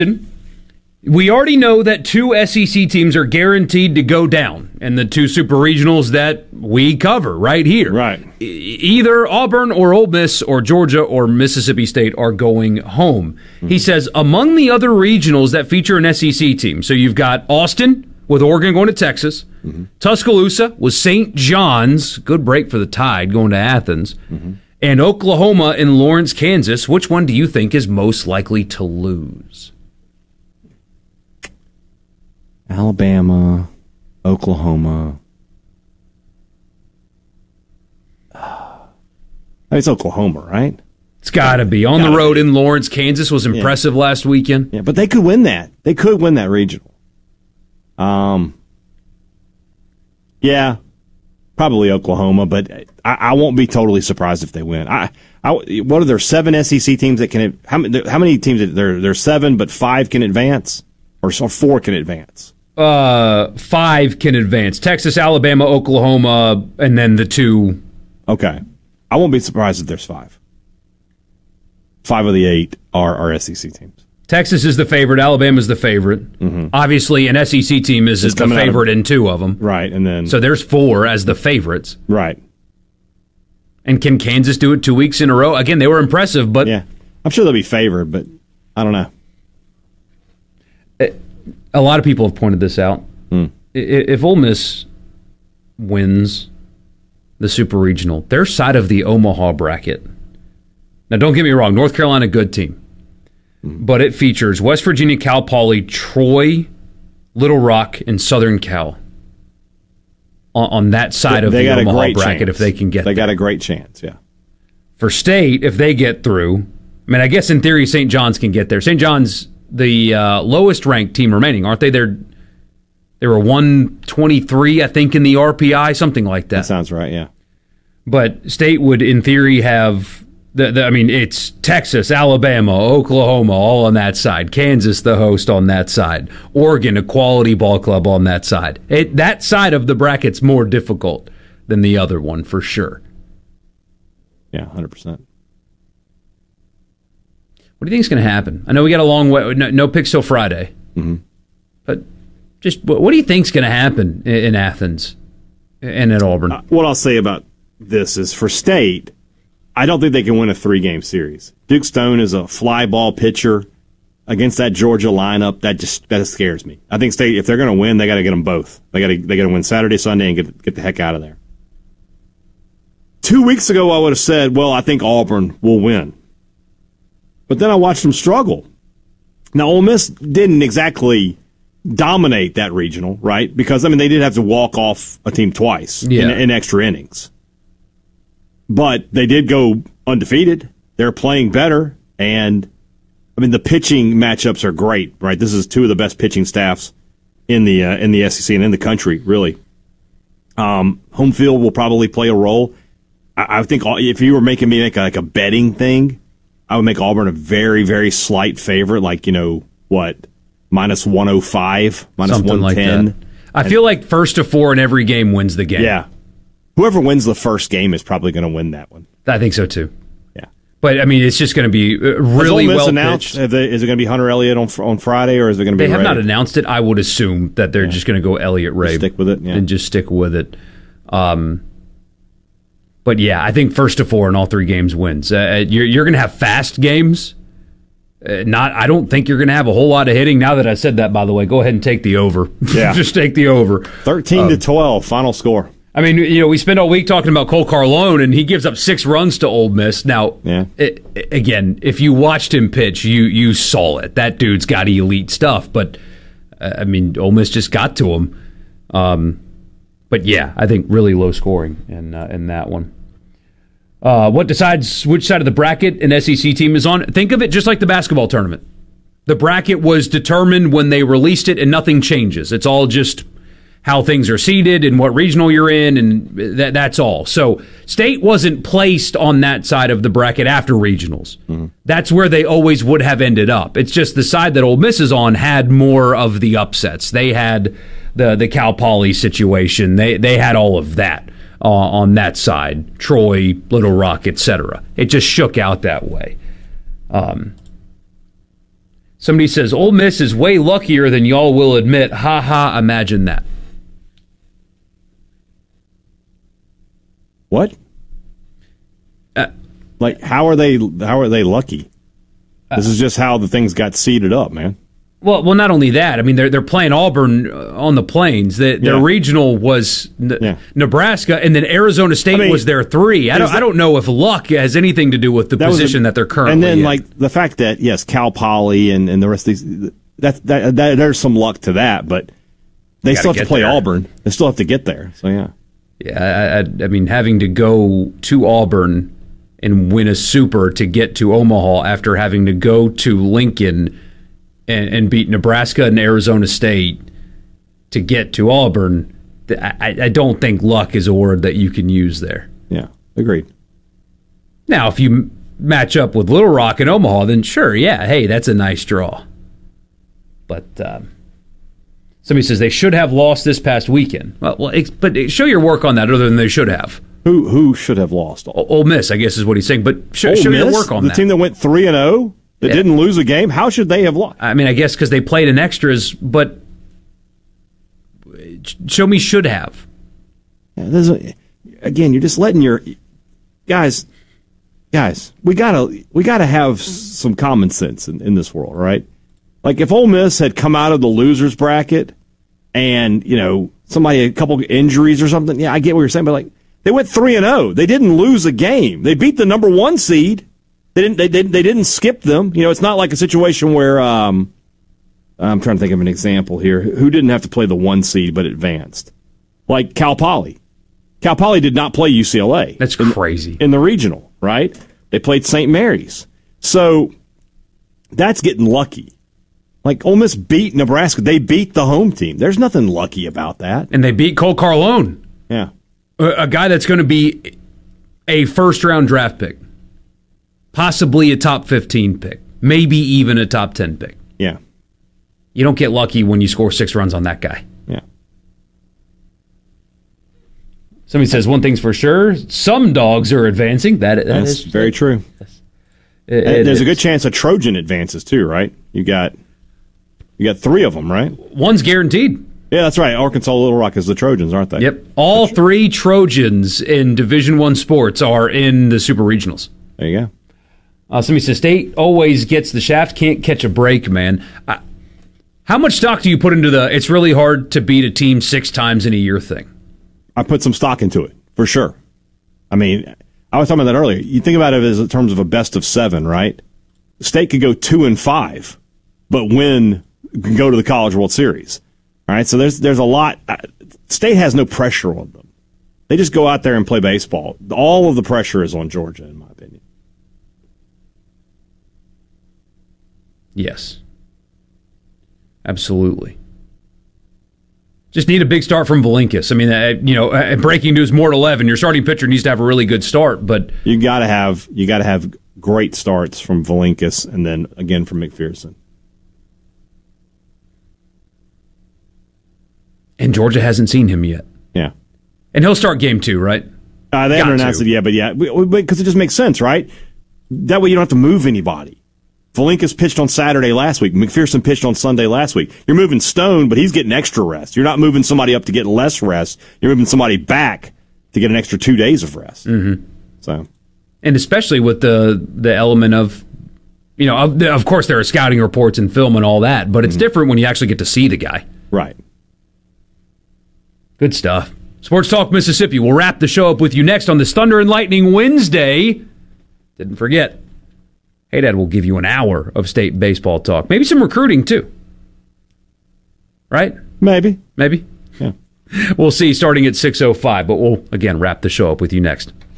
We already know that 2 SEC teams are guaranteed to go down, and the 2 super regionals that we cover right here. Right. Either Auburn or Ole Miss or Georgia or Mississippi State are going home. Mm-hmm. He says among the other regionals that feature an SEC team, so you've got Austin with Oregon going to Texas, Tuscaloosa with St. John's, good break for the Tide going to Athens, and Oklahoma and Lawrence, Kansas. Which one do you think is most likely to lose? Alabama, Oklahoma. It's Oklahoma, right? It's got to be. On the road in Lawrence, Kansas was impressive last weekend. Yeah, but they could win that. They could win that regional. Yeah, probably Oklahoma, but I won't be totally surprised if they win. What are there, 7 SEC teams that can? How many teams? There's 7, but 5 can advance, or 4 can advance. 5 can advance. Texas, Alabama, Oklahoma, and then the 2. Okay. I won't be surprised if there's 5. 5 of the 8 are SEC teams. Texas is the favorite. Alabama's the favorite. Obviously, an SEC team is the favorite in 2 of them. Right, and then... So there's 4 as the favorites. Right. And can Kansas do it 2 weeks in a row? Again, they were impressive, but... Yeah. I'm sure they'll be favored, but I don't know. A lot of people have pointed this out. If Ole Miss wins the Super Regional, their side of the Omaha bracket. Now, don't get me wrong, North Carolina, good team. But it features West Virginia, Cal Poly, Troy, Little Rock, and Southern Cal on that side of the Omaha bracket if they can get there. They got a great chance, yeah. For State, if they get through, I mean, I guess in theory St. John's can get there. St. John's the lowest ranked team remaining, aren't they? They were 123, I think, in the RPI, something like that. That sounds right, yeah. But State would, in theory, have it's Texas, Alabama, Oklahoma, all on that side. Kansas, the host, on that side. Oregon, a quality ball club on that side. That side of the bracket's more difficult than the other one, for sure. Yeah, 100%. What do you think is going to happen? I know we got a long way. No picks till Friday. But just what do you think is going to happen in Athens and at Auburn? What I'll say about this is for State, I don't think they can win a 3-game series. Duke Stone is a fly ball pitcher against that Georgia lineup. That scares me. I think State, if they're going to win, they got to get them both. They got to win Saturday, Sunday, and get the heck out of there. 2 weeks ago, I would have said, well, I think Auburn will win. But then I watched them struggle. Now, Ole Miss didn't exactly dominate that regional, right? Because, they did have to walk off a team twice in extra innings. But they did go undefeated. They're playing better. And, the pitching matchups are great, right? This is 2 of the best pitching staffs in the SEC and in the country, really. Home field will probably play a role. I think if you were making me make like a betting thing, I would make Auburn a very, very slight favorite, like, minus 105, minus something 110. Like that. I feel like 1st to 4 in every game wins the game. Yeah. Whoever wins the first game is probably going to win that one. I think so, too. Yeah. But, it's just going to be really well pitched. Is it going to be Hunter Elliott on Friday, or is it going to be They have Ray? not announced it. I would assume that they're just going to go Elliott Ray. Stick with it, and just stick with it. But, yeah, I think 1st to 4 in all 3 games wins. You're going to have fast games. I don't think you're going to have a whole lot of hitting. Now that I said that, by the way, go ahead and take the over. Yeah. Just take the over. 13-12, final score. We spent all week talking about Cole Carlone, and he gives up 6 runs to Ole Miss. Now, again, if you watched him pitch, you saw it. That dude's got elite stuff. But, Ole Miss just got to him. But, yeah, I think really low scoring in that one. What decides which side of the bracket an SEC team is on? Think of it just like the basketball tournament. The bracket was determined when they released it, and nothing changes. It's all just how things are seeded and what regional you're in, and that's all. So State wasn't placed on that side of the bracket after regionals. That's where they always would have ended up. It's just the side that Ole Miss is on had more of the upsets. They had the Cal Poly situation. They had all of that on that side. Troy, Little Rock, etc. It just shook out that way. Somebody says, Ole Miss is way luckier than y'all will admit. Ha ha, imagine that. What? How are they lucky? This is just how the things got seeded up, man. Well, not only that. I mean, they're playing Auburn on the Plains. Their regional was Nebraska, and then Arizona State was their 3. I don't know if luck has anything to do with the position that they're currently in. And then, the fact that, yes, Cal Poly and the rest of these, that there's some luck to that, but they still have to play Auburn. They still have to get there. So, yeah. Yeah, I mean, having to go to Auburn and win a super to get to Omaha after having to go to Lincoln and beat Nebraska and Arizona State to get to Auburn, I don't think luck is a word that you can use there. Yeah, agreed. Now, if you match up with Little Rock and Omaha, then sure, yeah, hey, that's a nice draw. But somebody says they should have lost this past weekend. But show your work on that other than they should have. Who should have lost? Ole Miss, I guess is what he's saying. But show your work on that. The team that went 3-0? That didn't lose a game? How should they have lost? I mean, I guess because they played in extras, but show me should have. Yeah, again, you're just letting your guys. We gotta have some common sense in this world, right? Like if Ole Miss had come out of the losers bracket and somebody had a couple injuries or something, yeah, I get what you're saying, but they went 3-0. They didn't lose a game. They beat the number 1 seed. They didn't skip them. It's not like a situation where I'm trying to think of an example here. Who didn't have to play the 1 seed but advanced? Like Cal Poly. Cal Poly did not play UCLA. That's crazy. In the regional, right? They played St. Mary's. So that's getting lucky. Like Ole Miss beat Nebraska. They beat the home team. There's nothing lucky about that. And they beat Cole Carlone. Yeah. A guy that's going to be a first-round draft pick. Possibly a top 15 pick. Maybe even a top 10 pick. Yeah. You don't get lucky when you score 6 runs on that guy. Yeah. Somebody says one thing's for sure. Some dogs are advancing. That's very true. There's a good chance a Trojan advances too, right? You got 3 of them, right? One's guaranteed. Yeah, that's right. Arkansas Little Rock is the Trojans, aren't they? Yep. All 3 Trojans in Division I sports are in the Super Regionals. There you go. Somebody says, State always gets the shaft, can't catch a break, man. How much stock do you put into it's really hard to beat a team 6 times in a year thing? I put some stock into it, for sure. I mean, I was talking about that earlier. You think about it as in terms of a best of 7, right? State could go 2-5, but can go to the College World Series. All right, so there's a lot. State has no pressure on them. They just go out there and play baseball. All of the pressure is on Georgia, in my opinion. Yes. Absolutely. Just need a big start from Valinkas. I mean, breaking news, more at 11. Your starting pitcher needs to have a really good start, but you got to have great starts from Valinkas, and then again from McPherson. And Georgia hasn't seen him yet. Yeah, and he'll start game 2, right? They haven't announced it yet, but yeah, because it just makes sense, right? That way you don't have to move anybody. Valinkas pitched on Saturday last week. McPherson pitched on Sunday last week. You're moving Stone, but he's getting extra rest. You're not moving somebody up to get less rest. You're moving somebody back to get an extra 2 days of rest. Mm-hmm. So, and especially with the element of, of course there are scouting reports and film and all that, but it's different when you actually get to see the guy. Right. Good stuff. Sports Talk Mississippi. We'll wrap the show up with you next on this Thunder and Lightning Wednesday. Didn't forget. Hey, Dad, we'll give you an hour of state baseball talk. Maybe some recruiting, too. Right? Maybe. Yeah. We'll see starting at 6:05, but we'll, again, wrap the show up with you next.